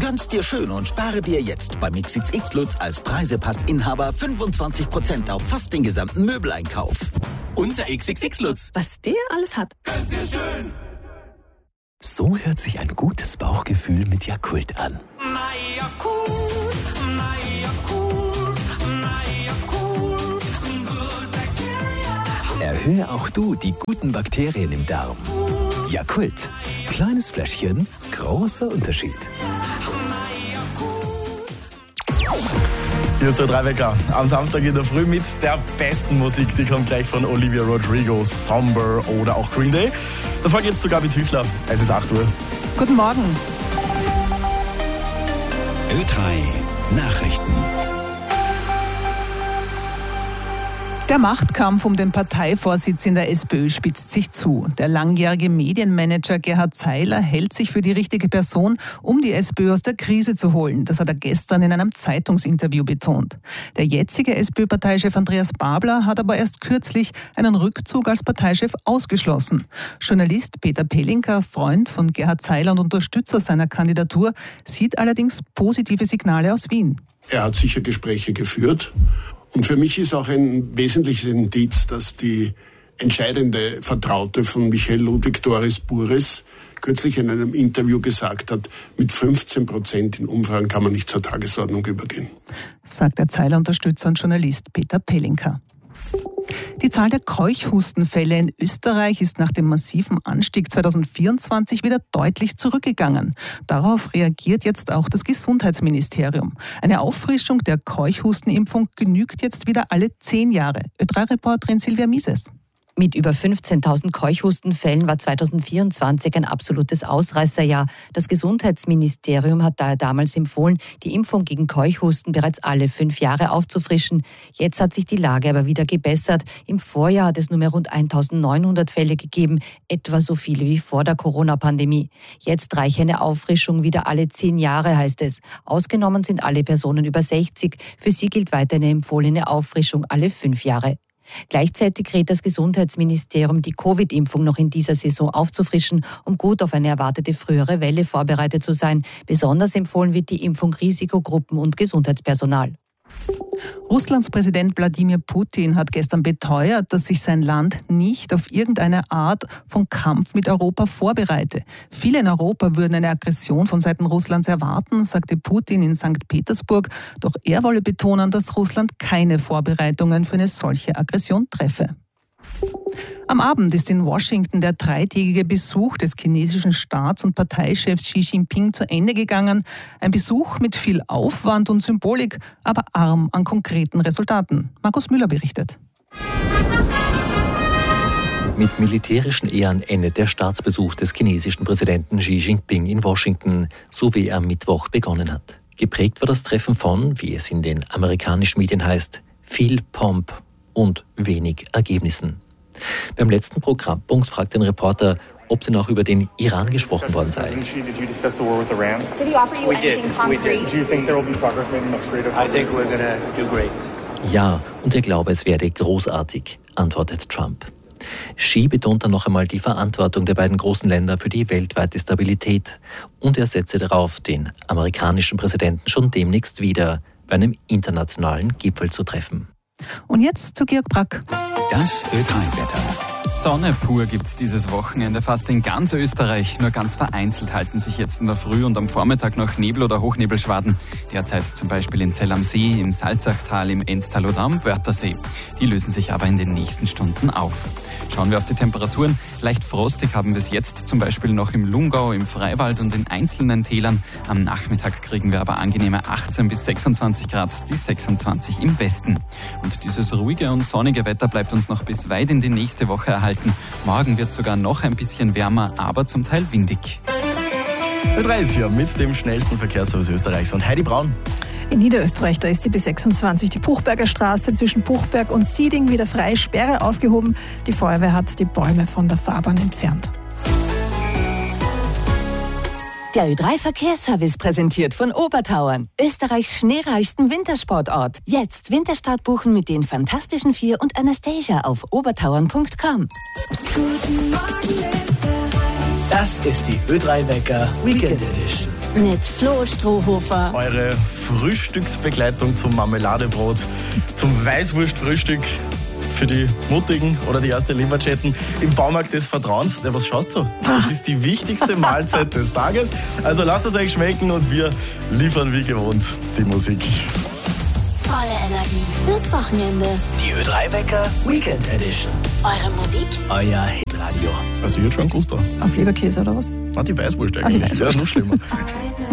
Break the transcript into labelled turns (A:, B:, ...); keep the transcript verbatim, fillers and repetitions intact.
A: Tanz dir schön und spare dir jetzt beim X X X Lutz als Preisepassinhaber fünfundzwanzig Prozent auf fast den gesamten Möbeleinkauf. Unser X X X Lutz.
B: Was der alles hat.
A: Tanz dir schön.
C: So hört sich ein gutes Bauchgefühl mit Yakult an.
D: Na Yakult, na Yakult, na Yakult, good bacteria.
C: Erhöhe auch du die guten Bakterien im Darm. Yakult. Kleines Fläschchen, großer Unterschied.
E: Hier ist der Dreiwecker. Am Samstag in der Früh mit der besten Musik. Die kommt gleich von Olivia Rodrigo, Somber oder auch Green Day. Davor geht's zu Gabi Tüchler. Es ist acht Uhr.
B: Guten Morgen.
A: Ö drei Nachrichten.
B: Der Machtkampf um den Parteivorsitz in der SPÖ spitzt sich zu. Der langjährige Medienmanager Gerhard Zeiler hält sich für die richtige Person, um die SPÖ aus der Krise zu holen. Das hat er gestern in einem Zeitungsinterview betont. Der jetzige SPÖ-Parteichef Andreas Babler hat aber erst kürzlich einen Rückzug als Parteichef ausgeschlossen. Journalist Peter Pelinka, Freund von Gerhard Zeiler und Unterstützer seiner Kandidatur, sieht allerdings positive Signale aus Wien.
F: Er hat sicher Gespräche geführt. Und für mich ist auch ein wesentliches Indiz, dass die entscheidende Vertraute von Michael Ludwig, Doris Burres, kürzlich in einem Interview gesagt hat, mit fünfzehn Prozent in Umfragen kann man nicht zur Tagesordnung übergehen. Sagt der Zeiler-Unterstützer und Journalist Peter Pelinka. Die Zahl der Keuchhustenfälle in Österreich ist nach dem massiven Anstieg zweitausendvierundzwanzig wieder deutlich zurückgegangen. Darauf reagiert jetzt auch das Gesundheitsministerium. Eine Auffrischung der Keuchhustenimpfung genügt jetzt wieder alle zehn Jahre. Ö drei Reporterin Silvia Mises.
G: Mit über fünfzehntausend Keuchhustenfällen war zweitausendvierundzwanzig ein absolutes Ausreißerjahr. Das Gesundheitsministerium hat daher damals empfohlen, die Impfung gegen Keuchhusten bereits alle fünf Jahre aufzufrischen. Jetzt hat sich die Lage aber wieder gebessert. Im Vorjahr hat es nur mehr rund eintausendneunhundert Fälle gegeben, etwa so viele wie vor der Corona-Pandemie. Jetzt reiche eine Auffrischung wieder alle zehn Jahre, heißt es. Ausgenommen sind alle Personen über sechzig. Für sie gilt weiter eine empfohlene Auffrischung alle fünf Jahre. Gleichzeitig rät das Gesundheitsministerium, die Covid-Impfung noch in dieser Saison aufzufrischen, um gut auf eine erwartete frühere Welle vorbereitet zu sein. Besonders empfohlen wird die Impfung Risikogruppen und Gesundheitspersonal.
B: Russlands Präsident Wladimir Putin hat gestern beteuert, dass sich sein Land nicht auf irgendeine Art von Kampf mit Europa vorbereite. Viele in Europa würden eine Aggression von Seiten Russlands erwarten, sagte Putin in Sankt Petersburg. Doch er wolle betonen, dass Russland keine Vorbereitungen für eine solche Aggression treffe. Am Abend ist in Washington der dreitägige Besuch des chinesischen Staats- und Parteichefs Xi Jinping zu Ende gegangen. Ein Besuch mit viel Aufwand und Symbolik, aber arm an konkreten Resultaten. Markus Müller berichtet.
H: Mit militärischen Ehren endet der Staatsbesuch des chinesischen Präsidenten Xi Jinping in Washington, so wie er am Mittwoch begonnen hat. Geprägt war das Treffen von, wie es in den amerikanischen Medien heißt, viel Pomp und wenig Ergebnissen. Beim letzten Programmpunkt fragt ein Reporter, ob denn auch über den Iran gesprochen worden sei. Ja, und er glaube, es werde großartig, antwortet Trump. Xi betont dann noch einmal die Verantwortung der beiden großen Länder für die weltweite Stabilität und er setze darauf, den amerikanischen Präsidenten schon demnächst wieder bei einem internationalen Gipfel zu treffen.
B: Und jetzt zu Georg Brack.
A: Das Ö drei Wetter.
I: Sonne pur gibt's dieses Wochenende fast in ganz Österreich. Nur ganz vereinzelt halten sich jetzt in der Früh und am Vormittag noch Nebel- oder Hochnebelschwaden. Derzeit zum Beispiel in Zell am See, im Salzachtal, im Enztal oder am Wörthersee. Die lösen sich aber in den nächsten Stunden auf. Schauen wir auf die Temperaturen. Leicht frostig haben wir es jetzt zum Beispiel noch im Lungau, im Freiwald und in einzelnen Tälern. Am Nachmittag kriegen wir aber angenehme achtzehn bis sechsundzwanzig Grad, die sechsundzwanzig im Westen. Und dieses ruhige und sonnige Wetter bleibt uns noch bis weit in die nächste Woche erhalten. Morgen wird sogar noch ein bisschen wärmer, aber zum Teil windig.
E: Ö drei ist hier mit dem schnellsten Verkehrsservice Österreichs und Heidi Braun.
J: In Niederösterreich, da ist die B sechsundzwanzig, die Buchberger Straße zwischen Buchberg und Sieding wieder frei, Sperre aufgehoben. Die Feuerwehr hat die Bäume von der Fahrbahn entfernt.
K: Der Ö drei Verkehrsservice präsentiert von Obertauern, Österreichs schneereichsten Wintersportort. Jetzt Winterstart buchen mit den Fantastischen Vier und Anastasia auf obertauern punkt com.
D: Guten Morgen, Österreich.
C: Das ist die Ö drei Wecker Weekend Edition.
K: mit Flo Strohhofer.
E: Eure Frühstücksbegleitung zum Marmeladebrot, zum Weißwurstfrühstück für die Mutigen oder die erste Leberchatten im Baumarkt des Vertrauens. Ja, was schaust du? Das ist die wichtigste Mahlzeit des Tages. Also lasst es euch schmecken und wir liefern wie gewohnt die Musik.
K: Volle Energie fürs Wochenende.
C: Die Ö drei Wecker Weekend Edition.
K: Eure Musik,
C: Euer Hitradio.
E: Also jetzt schon Gusto.
J: Auf Leberkäse oder was?
E: Ah, die Weißwurst
J: Ah, die
E: eigentlich. Das wäre noch schlimmer.